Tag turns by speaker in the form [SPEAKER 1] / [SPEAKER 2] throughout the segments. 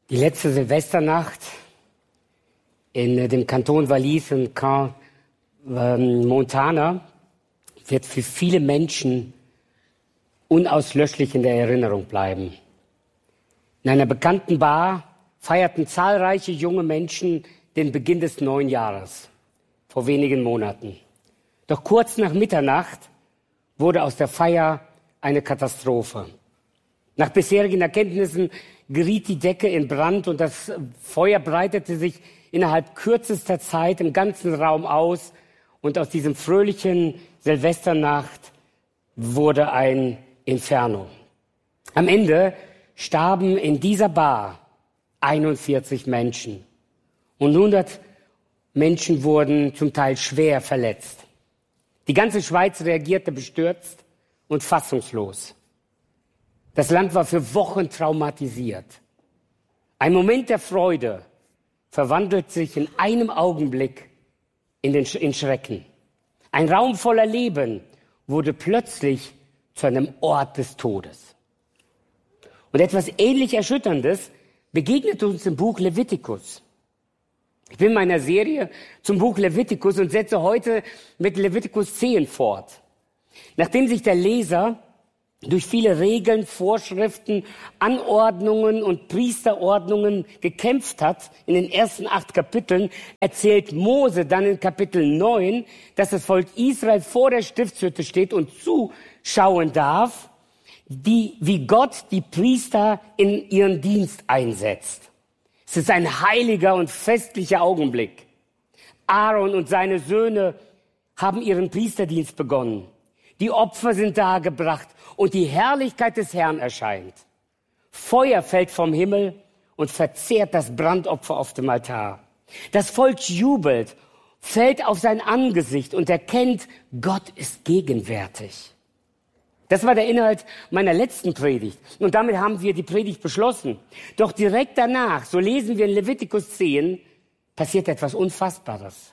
[SPEAKER 1] Die letzte Silvesternacht in dem Kanton Wallis in Caen, Montana, wird für viele Menschen unauslöschlich in der Erinnerung bleiben. In einer bekannten Bar feierten zahlreiche junge Menschen den Beginn des neuen Jahres vor wenigen Monaten. Doch kurz nach Mitternacht wurde aus der Feier eine Katastrophe. Nach bisherigen Erkenntnissen geriet die Decke in Brand und das Feuer breitete sich innerhalb kürzester Zeit im ganzen Raum aus. Und aus diesem fröhlichen Silvesternacht wurde ein Inferno. Am Ende starben in dieser Bar 41 Menschen. Und 100 Menschen wurden zum Teil schwer verletzt. Die ganze Schweiz reagierte bestürzt und fassungslos. Das Land war für Wochen traumatisiert. Ein Moment der Freude verwandelt sich in einem Augenblick in Schrecken. Ein Raum voller Leben wurde plötzlich zu einem Ort des Todes. Und etwas ähnlich Erschütterndes begegnet uns im Buch Levitikus. Ich bin in meiner Serie zum Buch Levitikus und setze heute mit Levitikus 10 fort. Nachdem sich der Leser durch viele Regeln, Vorschriften, Anordnungen und Priesterordnungen gekämpft hat in den ersten 8 Kapiteln, erzählt Mose dann in Kapitel 9, dass das Volk Israel vor der Stiftshütte steht und zuschauen darf, wie Gott die Priester in ihren Dienst einsetzt. Es ist ein heiliger und festlicher Augenblick. Aaron und seine Söhne haben ihren Priesterdienst begonnen. Die Opfer sind dargebracht und die Herrlichkeit des Herrn erscheint. Feuer fällt vom Himmel und verzehrt das Brandopfer auf dem Altar. Das Volk jubelt, fällt auf sein Angesicht und erkennt, Gott ist gegenwärtig. Das war der Inhalt meiner letzten Predigt. Und damit haben wir die Predigt beschlossen. Doch direkt danach, so lesen wir in Levitikus 10, passiert etwas Unfassbares.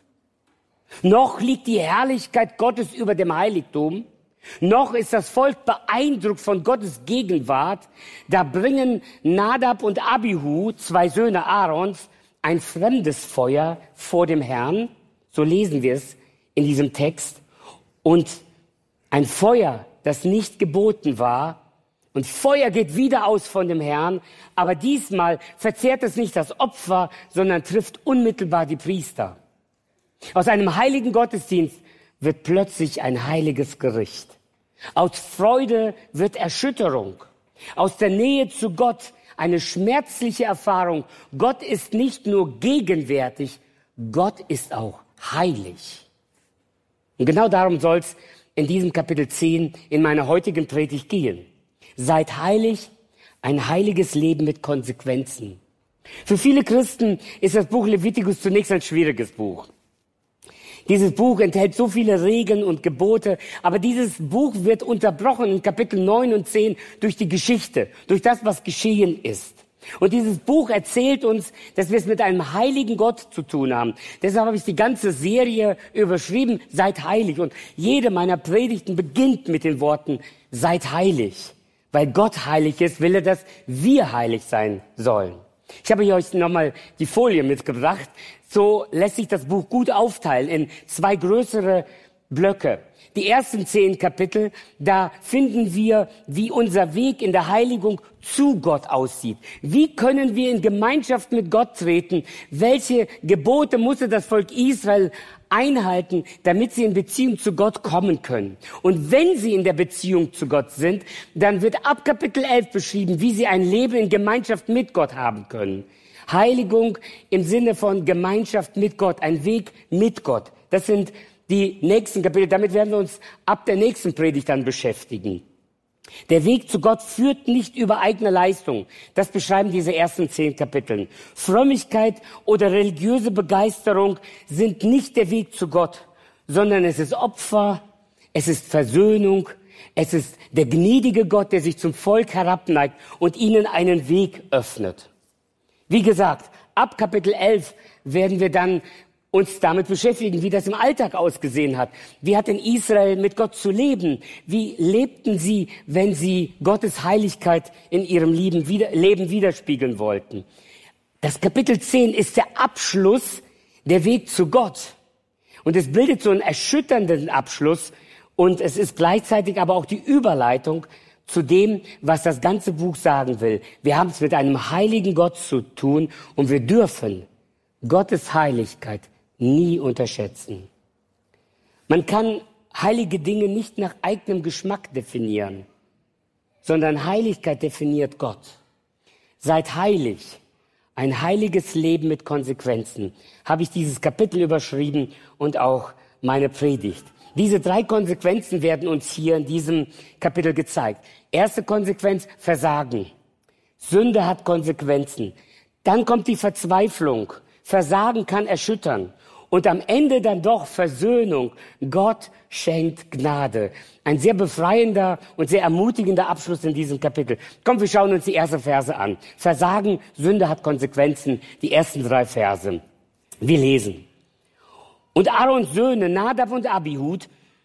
[SPEAKER 1] Noch liegt die Herrlichkeit Gottes über dem Heiligtum. Noch ist das Volk beeindruckt von Gottes Gegenwart. Da bringen Nadab und Abihu, 2 Söhne Aarons, ein fremdes Feuer vor dem Herrn. So lesen wir es in diesem Text. Und ein Feuer, das nicht geboten war. Und Feuer geht wieder aus von dem Herrn. Aber diesmal verzehrt es nicht das Opfer, sondern trifft unmittelbar die Priester. Aus einem heiligen Gottesdienst wird plötzlich ein heiliges Gericht. Aus Freude wird Erschütterung. Aus der Nähe zu Gott eine schmerzliche Erfahrung. Gott ist nicht nur gegenwärtig, Gott ist auch heilig. Und genau darum soll es in diesem Kapitel 10 in meiner heutigen Predigt gehen. Seid heilig, ein heiliges Leben mit Konsequenzen. Für viele Christen ist das Buch Levitikus zunächst ein schwieriges Buch. Dieses Buch enthält so viele Regeln und Gebote, aber dieses Buch wird unterbrochen in Kapitel 9 und 10 durch die Geschichte, durch das, was geschehen ist. Und dieses Buch erzählt uns, dass wir es mit einem heiligen Gott zu tun haben. Deshalb habe ich die ganze Serie überschrieben, seid heilig. Und jede meiner Predigten beginnt mit den Worten, seid heilig. Weil Gott heilig ist, will er, dass wir heilig sein sollen. Ich habe euch nochmal die Folie mitgebracht. So lässt sich das Buch gut aufteilen in 2 größere Blöcke. Die ersten 10 Kapitel, da finden wir, wie unser Weg in der Heiligung zu Gott aussieht. Wie können wir in Gemeinschaft mit Gott treten? Welche Gebote musste das Volk Israel einhalten, damit sie in Beziehung zu Gott kommen können? Und wenn sie in der Beziehung zu Gott sind, dann wird ab Kapitel 11 beschrieben, wie sie ein Leben in Gemeinschaft mit Gott haben können. Heiligung im Sinne von Gemeinschaft mit Gott, ein Weg mit Gott. Das sind die nächsten Kapitel. Damit werden wir uns ab der nächsten Predigt dann beschäftigen. Der Weg zu Gott führt nicht über eigene Leistung. Das beschreiben diese ersten 10 Kapiteln. Frömmigkeit oder religiöse Begeisterung sind nicht der Weg zu Gott, sondern es ist Opfer, es ist Versöhnung, es ist der gnädige Gott, der sich zum Volk herabneigt und ihnen einen Weg öffnet. Wie gesagt, ab Kapitel 11 werden wir dann uns damit beschäftigen, wie das im Alltag ausgesehen hat. Wie hat in Israel mit Gott zu leben? Wie lebten sie, wenn sie Gottes Heiligkeit in ihrem Leben widerspiegeln wollten? Das Kapitel 10 ist der Abschluss, der Weg zu Gott. Und es bildet so einen erschütternden Abschluss und es ist gleichzeitig aber auch die Überleitung zu dem, was das ganze Buch sagen will. Wir haben es mit einem heiligen Gott zu tun und wir dürfen Gottes Heiligkeit nie unterschätzen. Man kann heilige Dinge nicht nach eigenem Geschmack definieren, sondern Heiligkeit definiert Gott. Seid heilig. Ein heiliges Leben mit Konsequenzen. Habe ich dieses Kapitel überschrieben und auch meine Predigt. Diese 3 Konsequenzen werden uns hier in diesem Kapitel gezeigt. Erste Konsequenz, Versagen. Sünde hat Konsequenzen. Dann kommt die Verzweiflung. Versagen kann erschüttern. Und am Ende dann doch Versöhnung. Gott schenkt Gnade. Ein sehr befreiender und sehr ermutigender Abschluss in diesem Kapitel. Komm, wir schauen uns die ersten Verse an. Versagen, Sünde hat Konsequenzen. Die ersten 3 Verse. Wir lesen. Und Aarons Söhne, Nadab und Abihu,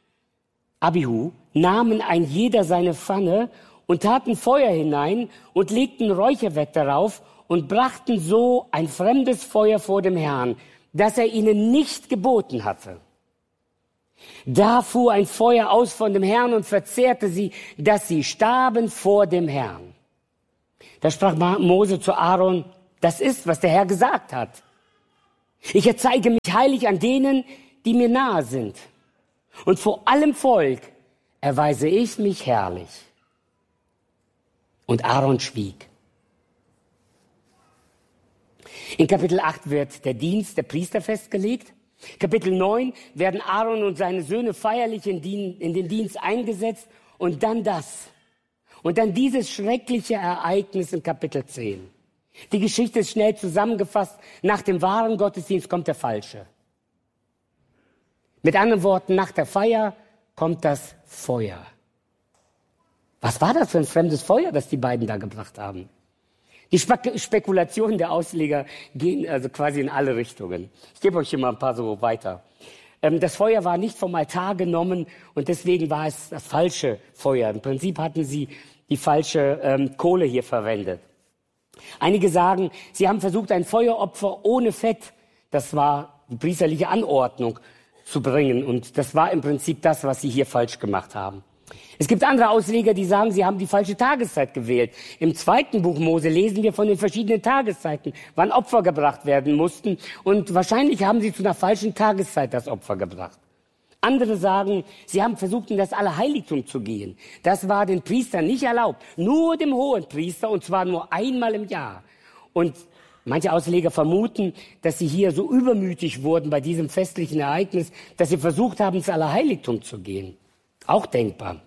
[SPEAKER 1] nahmen ein jeder seine Pfanne und taten Feuer hinein und legten Räucherwerk darauf und brachten so ein fremdes Feuer vor dem Herrn, das er ihnen nicht geboten hatte. Da fuhr ein Feuer aus von dem Herrn und verzehrte sie, dass sie starben vor dem Herrn. Da sprach Mose zu Aaron, das ist, was der Herr gesagt hat. Ich erzeige mich heilig an denen, die mir nahe sind. Und vor allem Volk erweise ich mich herrlich. Und Aaron schwieg. In Kapitel 8 wird der Dienst der Priester festgelegt. Kapitel 9 werden Aaron und seine Söhne feierlich in den Dienst eingesetzt. Und dann das. Und dann dieses schreckliche Ereignis in Kapitel 10. Die Geschichte ist schnell zusammengefasst. Nach dem wahren Gottesdienst kommt der falsche. Mit anderen Worten, nach der Feier kommt das Feuer. Was war das für ein fremdes Feuer, das die beiden da gebracht haben? Die Spekulationen der Ausleger gehen also quasi in alle Richtungen. Ich gebe euch hier mal ein paar so weiter. Das Feuer war nicht vom Altar genommen und deswegen war es das falsche Feuer. Im Prinzip hatten sie die falsche Kohle hier verwendet. Einige sagen, sie haben versucht, ein Feueropfer ohne Fett, das war die priesterliche Anordnung, zu bringen. Und das war im Prinzip das, was sie hier falsch gemacht haben. Es gibt andere Ausleger, die sagen, sie haben die falsche Tageszeit gewählt. Im 2. Buch Mose lesen wir von den verschiedenen Tageszeiten, wann Opfer gebracht werden mussten. Und wahrscheinlich haben sie zu einer falschen Tageszeit das Opfer gebracht. Andere sagen, sie haben versucht, in das Allerheiligtum zu gehen. Das war den Priestern nicht erlaubt, nur dem Hohenpriester, und zwar nur einmal im Jahr. Und manche Ausleger vermuten, dass sie hier so übermütig wurden bei diesem festlichen Ereignis, dass sie versucht haben, ins Allerheiligtum zu gehen. Auch denkbar.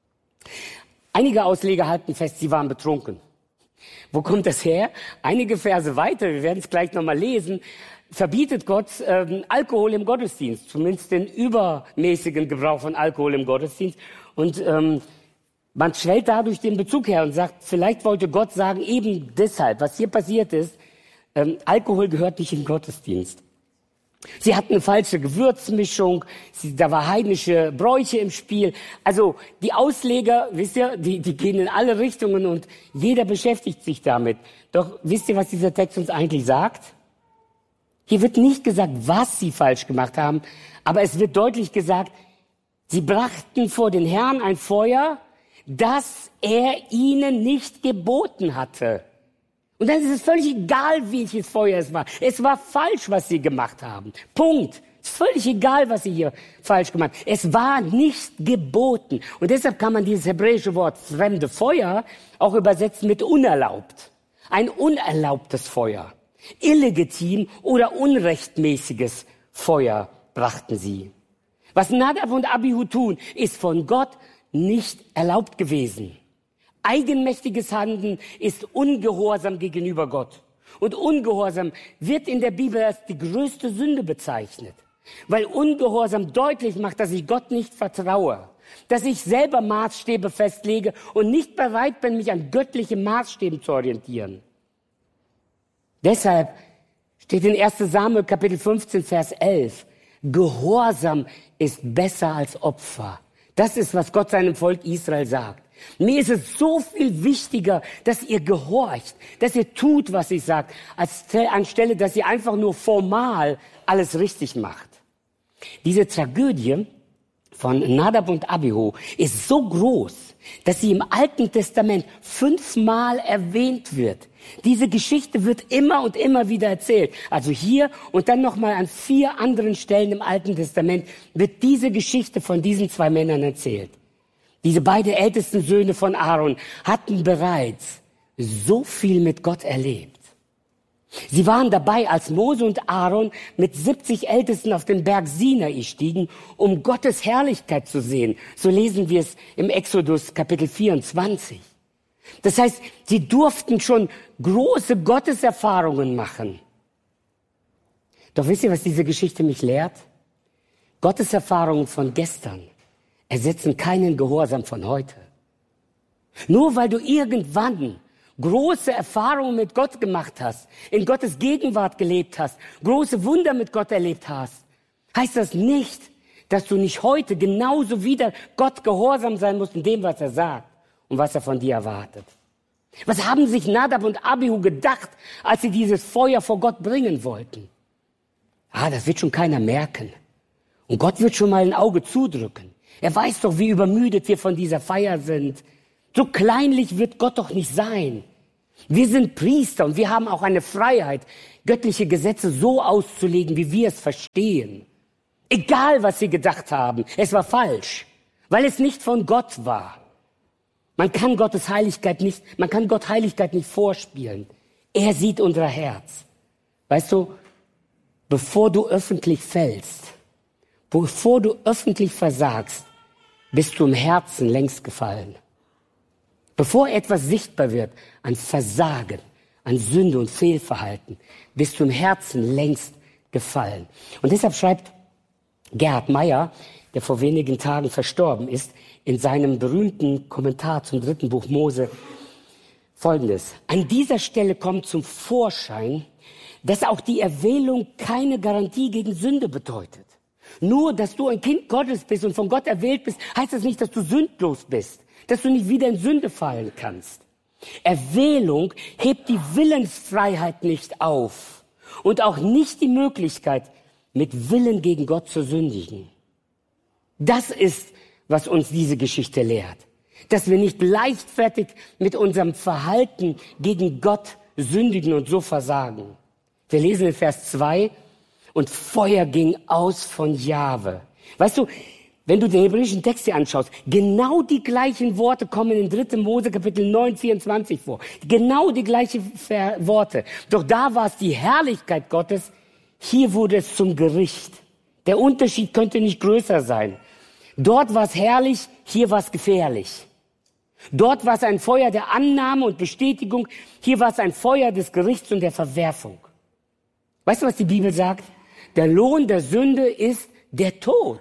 [SPEAKER 1] Einige Ausleger halten fest, sie waren betrunken. Wo kommt das her? Einige Verse weiter, wir werden es gleich nochmal lesen, verbietet Gott Alkohol im Gottesdienst, zumindest den übermäßigen Gebrauch von Alkohol im Gottesdienst. Und man stellt dadurch den Bezug her und sagt, vielleicht wollte Gott sagen, eben deshalb, was hier passiert ist, Alkohol gehört nicht in den Gottesdienst. Sie hatten eine falsche Gewürzmischung, da war heidnische Bräuche im Spiel. Also die Ausleger, wisst ihr, die gehen in alle Richtungen und jeder beschäftigt sich damit. Doch wisst ihr, was dieser Text uns eigentlich sagt? Hier wird nicht gesagt, was sie falsch gemacht haben, aber es wird deutlich gesagt, sie brachten vor den Herrn ein Feuer, das er ihnen nicht geboten hatte. Und dann ist es völlig egal, welches Feuer es war. Es war falsch, was sie gemacht haben. Punkt. Es ist völlig egal, was sie hier falsch gemacht haben. Es war nicht geboten. Und deshalb kann man dieses hebräische Wort fremde Feuer auch übersetzen mit unerlaubt. Ein unerlaubtes Feuer. Illegitim oder unrechtmäßiges Feuer brachten sie. Was Nadab und Abihu tun, ist von Gott nicht erlaubt gewesen. Eigenmächtiges Handeln ist Ungehorsam gegenüber Gott. Und Ungehorsam wird in der Bibel als die größte Sünde bezeichnet. Weil Ungehorsam deutlich macht, dass ich Gott nicht vertraue. Dass ich selber Maßstäbe festlege und nicht bereit bin, mich an göttlichen Maßstäben zu orientieren. Deshalb steht in 1. Samuel Kapitel 15, Vers 11, Gehorsam ist besser als Opfer. Das ist, was Gott seinem Volk Israel sagt. Mir ist es so viel wichtiger, dass ihr gehorcht, dass ihr tut, was ich sage, anstelle, dass ihr einfach nur formal alles richtig macht. Diese Tragödie von Nadab und Abihu ist so groß, dass sie im Alten Testament 5-mal erwähnt wird. Diese Geschichte wird immer und immer wieder erzählt. Also hier und dann nochmal an 4 anderen Stellen im Alten Testament wird diese Geschichte von diesen 2 Männern erzählt. Diese beiden ältesten Söhne von Aaron hatten bereits so viel mit Gott erlebt. Sie waren dabei, als Mose und Aaron mit 70 Ältesten auf den Berg Sinai stiegen, um Gottes Herrlichkeit zu sehen. So lesen wir es im Exodus Kapitel 24. Das heißt, sie durften schon große Gotteserfahrungen machen. Doch wisst ihr, was diese Geschichte mich lehrt? Gotteserfahrungen von gestern ersetzen keinen Gehorsam von heute. Nur weil du irgendwann große Erfahrungen mit Gott gemacht hast, in Gottes Gegenwart gelebt hast, große Wunder mit Gott erlebt hast, heißt das nicht, dass du nicht heute genauso wieder Gott gehorsam sein musst in dem, was er sagt und was er von dir erwartet. Was haben sich Nadab und Abihu gedacht, als sie dieses Feuer vor Gott bringen wollten? Das wird schon keiner merken. Und Gott wird schon mal ein Auge zudrücken. Er weiß doch, wie übermüdet wir von dieser Feier sind. So kleinlich wird Gott doch nicht sein. Wir sind Priester und wir haben auch eine Freiheit, göttliche Gesetze so auszulegen, wie wir es verstehen. Egal, was sie gedacht haben, es war falsch, weil es nicht von Gott war. Man kann Gott Heiligkeit nicht vorspielen. Er sieht unser Herz. Weißt du, bevor du öffentlich fällst, bevor du öffentlich versagst, bist du im Herzen längst gefallen. Bevor etwas sichtbar wird an Versagen, an Sünde und Fehlverhalten, bist du im Herzen längst gefallen. Und deshalb schreibt Gerhard Meyer, der vor wenigen Tagen verstorben ist, in seinem berühmten Kommentar zum 3. Buch Mose Folgendes: An dieser Stelle kommt zum Vorschein, dass auch die Erwählung keine Garantie gegen Sünde bedeutet. Nur, dass du ein Kind Gottes bist und von Gott erwählt bist, heißt das nicht, dass du sündlos bist, dass du nicht wieder in Sünde fallen kannst. Erwählung hebt die Willensfreiheit nicht auf und auch nicht die Möglichkeit, mit Willen gegen Gott zu sündigen. Das ist, was uns diese Geschichte lehrt. Dass wir nicht leichtfertig mit unserem Verhalten gegen Gott sündigen und so versagen. Wir lesen in Vers 2, und Feuer ging aus von Jahwe. Weißt du, wenn du den hebräischen Text hier anschaust, genau die gleichen Worte kommen in 3. Mose Kapitel 9, 24 vor. Genau die gleichen Worte. Doch da war es die Herrlichkeit Gottes, hier wurde es zum Gericht. Der Unterschied könnte nicht größer sein. Dort war es herrlich, hier war es gefährlich. Dort war es ein Feuer der Annahme und Bestätigung, hier war es ein Feuer des Gerichts und der Verwerfung. Weißt du, was die Bibel sagt? Der Lohn der Sünde ist der Tod.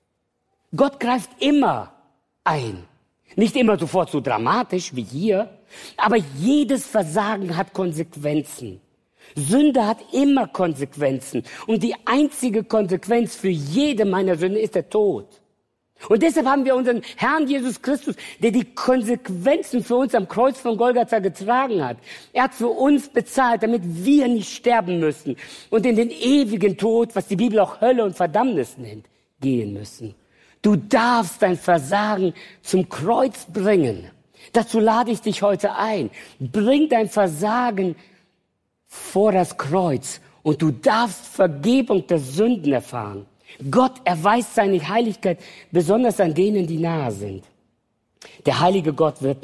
[SPEAKER 1] Gott greift immer ein. Nicht immer sofort so dramatisch wie hier, aber jedes Versagen hat Konsequenzen. Sünde hat immer Konsequenzen. Und die einzige Konsequenz für jede meiner Sünde ist der Tod. Und deshalb haben wir unseren Herrn Jesus Christus, der die Konsequenzen für uns am Kreuz von Golgatha getragen hat. Er hat für uns bezahlt, damit wir nicht sterben müssen und in den ewigen Tod, was die Bibel auch Hölle und Verdammnis nennt, gehen müssen. Du darfst dein Versagen zum Kreuz bringen. Dazu lade ich dich heute ein. Bring dein Versagen vor das Kreuz und du darfst Vergebung der Sünden erfahren. Gott erweist seine Heiligkeit besonders an denen, die nahe sind. Der heilige Gott wird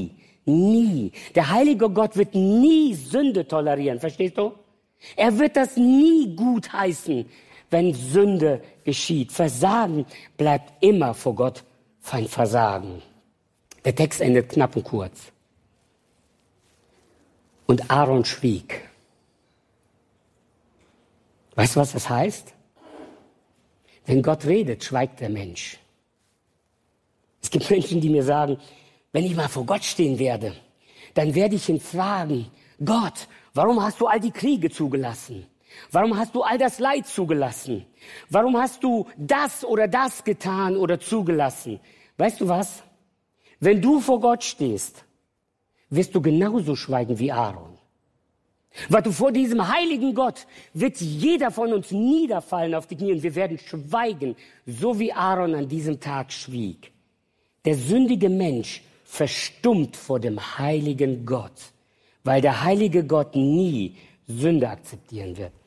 [SPEAKER 1] der heilige Gott wird nie Sünde tolerieren, verstehst du? Er wird das nie gut heißen, wenn Sünde geschieht. Versagen bleibt immer vor Gott ein Versagen. Der Text endet knapp und kurz. Und Aaron schwieg. Weißt du, was das heißt? Wenn Gott redet, schweigt der Mensch. Es gibt Menschen, die mir sagen, wenn ich mal vor Gott stehen werde, dann werde ich ihn fragen, Gott, warum hast du all die Kriege zugelassen? Warum hast du all das Leid zugelassen? Warum hast du das oder das getan oder zugelassen? Weißt du was? Wenn du vor Gott stehst, wirst du genauso schweigen wie Aaron. Weil du vor diesem heiligen Gott wird jeder von uns niederfallen auf die Knie und wir werden schweigen, so wie Aaron an diesem Tag schwieg. Der sündige Mensch verstummt vor dem heiligen Gott, weil der heilige Gott nie Sünde akzeptieren wird.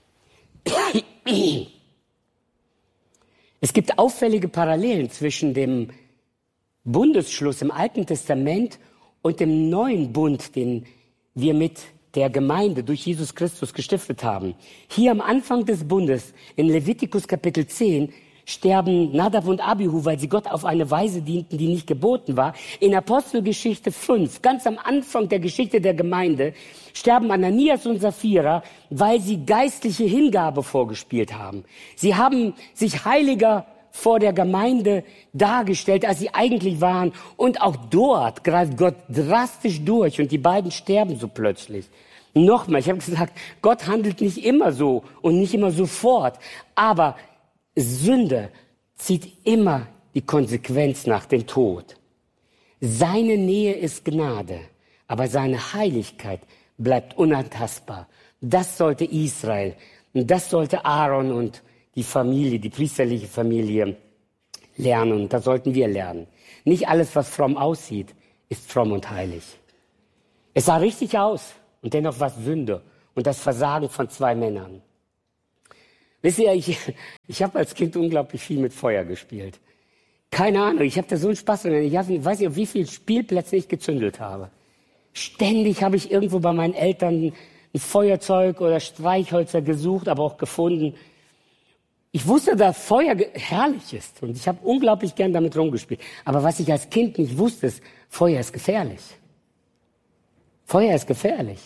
[SPEAKER 1] Es gibt auffällige Parallelen zwischen dem Bundesschluss im Alten Testament und dem neuen Bund, den wir mit der Gemeinde durch Jesus Christus gestiftet haben. Hier am Anfang des Bundes, in Levitikus Kapitel 10, sterben Nadab und Abihu, weil sie Gott auf eine Weise dienten, die nicht geboten war. In Apostelgeschichte 5, ganz am Anfang der Geschichte der Gemeinde, sterben Ananias und Sapphira, weil sie geistliche Hingabe vorgespielt haben. Sie haben sich heiliger vor der Gemeinde dargestellt, als sie eigentlich waren. Und auch dort greift Gott drastisch durch und die beiden sterben so plötzlich. Nochmal, ich habe gesagt, Gott handelt nicht immer so und nicht immer sofort. Aber Sünde zieht immer die Konsequenz nach dem Tod. Seine Nähe ist Gnade, aber seine Heiligkeit bleibt unantastbar. Das sollte Israel und das sollte Aaron und die Familie, die priesterliche Familie lernen. Und das sollten wir lernen. Nicht alles, was fromm aussieht, ist fromm und heilig. Es sah richtig aus und dennoch war es Sünde und das Versagen von zwei Männern. Wisst ihr, ich habe als Kind unglaublich viel mit Feuer gespielt. Keine Ahnung, ich habe da so einen Spaß drin. Ich weiß nicht, auf wie viele Spielplätze ich gezündelt habe. Ständig habe ich irgendwo bei meinen Eltern ein Feuerzeug oder Streichhölzer gesucht, aber auch gefunden. Ich wusste, dass Feuer herrlich ist und ich habe unglaublich gern damit rumgespielt. Aber was ich als Kind nicht wusste, ist, Feuer ist gefährlich. Feuer ist gefährlich.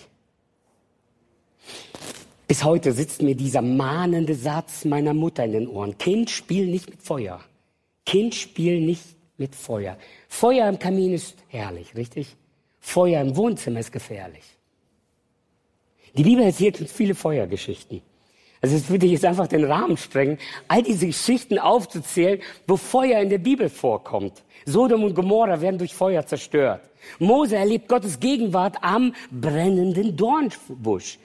[SPEAKER 1] Bis heute sitzt mir dieser mahnende Satz meiner Mutter in den Ohren. Kind, spiel nicht mit Feuer. Kind, spiel nicht mit Feuer. Feuer im Kamin ist herrlich, richtig? Feuer im Wohnzimmer ist gefährlich. Die Bibel erzählt uns viele Feuergeschichten. Also es würde jetzt einfach den Rahmen sprengen, all diese Geschichten aufzuzählen, wo Feuer in der Bibel vorkommt. Sodom und Gomorra werden durch Feuer zerstört. Mose erlebt Gottes Gegenwart am brennenden Dornbusch.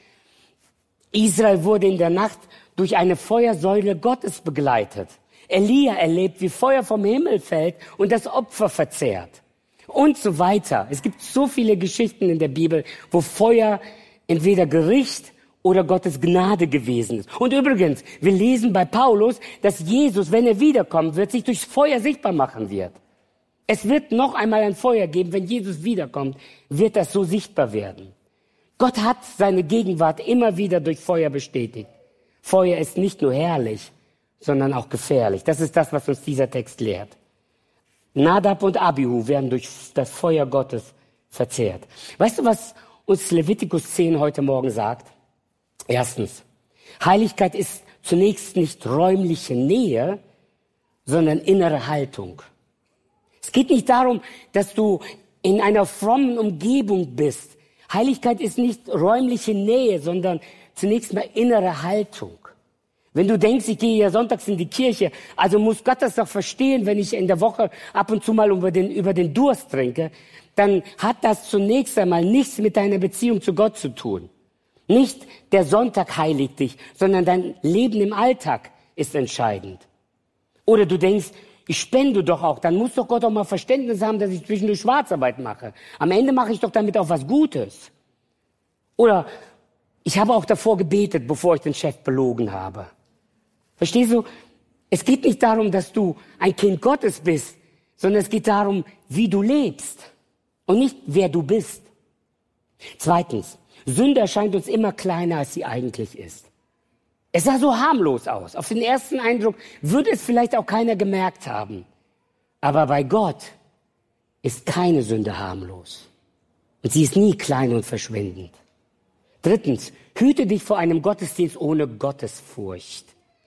[SPEAKER 1] Israel wurde in der Nacht durch eine Feuersäule Gottes begleitet. Elia erlebt, wie Feuer vom Himmel fällt und das Opfer verzehrt. Und so weiter. Es gibt so viele Geschichten in der Bibel, wo Feuer entweder Gericht oder Gottes Gnade gewesen ist. Und übrigens, wir lesen bei Paulus, dass Jesus, wenn er wiederkommen wird, sich durchs Feuer sichtbar machen wird. Es wird noch einmal ein Feuer geben, wenn Jesus wiederkommt, wird das so sichtbar werden. Gott hat seine Gegenwart immer wieder durch Feuer bestätigt. Feuer ist nicht nur herrlich, sondern auch gefährlich. Das ist das, was uns dieser Text lehrt. Nadab und Abihu werden durch das Feuer Gottes verzehrt. Weißt du, was uns Levitikus 10 heute Morgen sagt? Erstens, Heiligkeit ist zunächst nicht räumliche Nähe, sondern innere Haltung. Es geht nicht darum, dass du in einer frommen Umgebung bist. Heiligkeit ist nicht räumliche Nähe, sondern zunächst mal innere Haltung. Wenn du denkst, ich gehe ja sonntags in die Kirche, also muss Gott das doch verstehen, wenn ich in der Woche ab und zu mal über den Durst trinke, dann hat das zunächst einmal nichts mit deiner Beziehung zu Gott zu tun. Nicht der Sonntag heiligt dich, sondern dein Leben im Alltag ist entscheidend. Oder du denkst, ich spende doch auch, dann muss doch Gott auch mal Verständnis haben, dass ich zwischendurch Schwarzarbeit mache. Am Ende mache ich doch damit auch was Gutes. Oder ich habe auch davor gebetet, bevor ich den Chef belogen habe. Verstehst du? Es geht nicht darum, dass du ein Kind Gottes bist, sondern es geht darum, wie du lebst und nicht, wer du bist. Zweitens, Sünde erscheint uns immer kleiner, als sie eigentlich ist. Es sah so harmlos aus. Auf den ersten Eindruck würde es vielleicht auch keiner gemerkt haben. Aber bei Gott ist keine Sünde harmlos. Und sie ist nie klein und verschwindend. Drittens, hüte dich vor einem Gottesdienst ohne Gottesfurcht.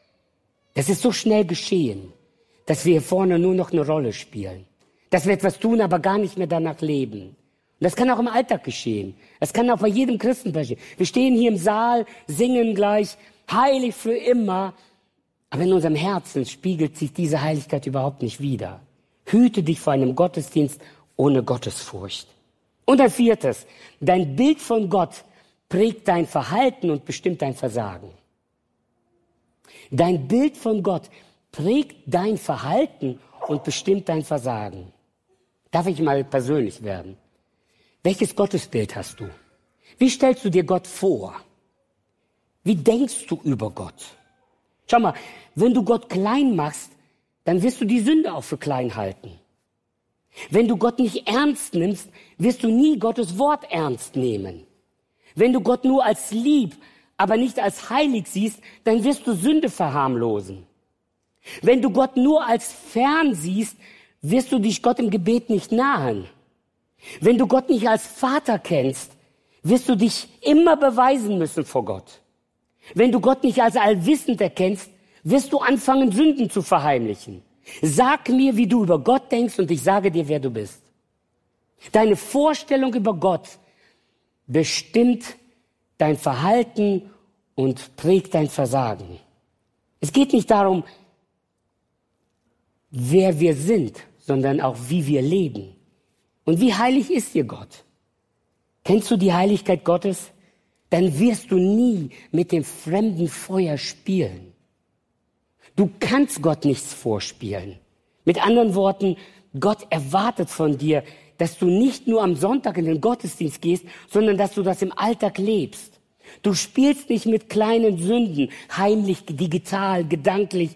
[SPEAKER 1] Das ist so schnell geschehen, dass wir hier vorne nur noch eine Rolle spielen. Dass wir etwas tun, aber gar nicht mehr danach leben. Und das kann auch im Alltag geschehen. Das kann auch bei jedem Christen passieren. Wir stehen hier im Saal, singen gleich, heilig für immer. Aber in unserem Herzen spiegelt sich diese Heiligkeit überhaupt nicht wider. Hüte dich vor einem Gottesdienst ohne Gottesfurcht. Und ein viertes, dein Bild von Gott prägt dein Verhalten und bestimmt dein Versagen. Dein Bild von Gott prägt dein Verhalten und bestimmt dein Versagen. Darf ich mal persönlich werden? Welches Gottesbild hast du? Wie stellst du dir Gott vor? Wie denkst du über Gott? Schau mal, wenn du Gott klein machst, dann wirst du die Sünde auch für klein halten. Wenn du Gott nicht ernst nimmst, wirst du nie Gottes Wort ernst nehmen. Wenn du Gott nur als lieb, aber nicht als heilig siehst, dann wirst du Sünde verharmlosen. Wenn du Gott nur als fern siehst, wirst du dich Gott im Gebet nicht nahen. Wenn du Gott nicht als Vater kennst, wirst du dich immer beweisen müssen vor Gott. Wenn du Gott nicht als allwissend erkennst, wirst du anfangen, Sünden zu verheimlichen. Sag mir, wie du über Gott denkst, und ich sage dir, wer du bist. Deine Vorstellung über Gott bestimmt dein Verhalten und prägt dein Versagen. Es geht nicht darum, wer wir sind, sondern auch, wie wir leben. Und wie heilig ist dir Gott? Kennst du die Heiligkeit Gottes? Dann wirst du nie mit dem fremden Feuer spielen. Du kannst Gott nichts vorspielen. Mit anderen Worten, Gott erwartet von dir, dass du nicht nur am Sonntag in den Gottesdienst gehst, sondern dass du das im Alltag lebst. Du spielst nicht mit kleinen Sünden, heimlich, digital, gedanklich,